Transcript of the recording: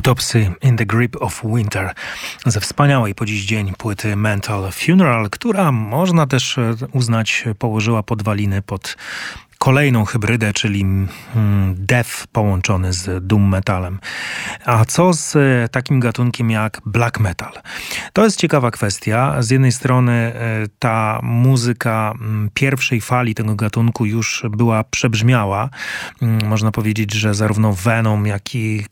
Autopsy in the Grip of Winter ze wspaniałej po dziś dzień płyty Mental Funeral, która można też uznać położyła podwaliny pod kolejną hybrydę, czyli death połączony z doom metalem. A co z takim gatunkiem jak black metal? To jest ciekawa kwestia. Z jednej strony ta muzyka pierwszej fali tego gatunku już była przebrzmiała. Można powiedzieć, że zarówno Venom, jak i